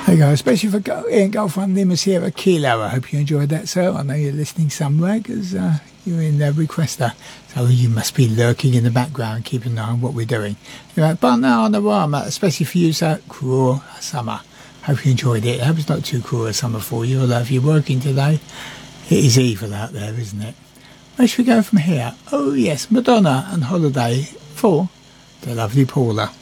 There you go, especially for Golf 1 Lima Sierra Kilo. I hope you enjoyed that, sir. I know you're listening somewhere because you're in the requester. So you must be lurking in the background, keeping an eye on what we're doing. Anyway, but now on the Rama, especially for you, sir, cruel summer. Hope you enjoyed it. I hope it's not too cruel a summer for you, although if you're working today, it is evil out there, isn't it? Where should we go from here? Oh, yes, Madonna and Holiday for the lovely Paula.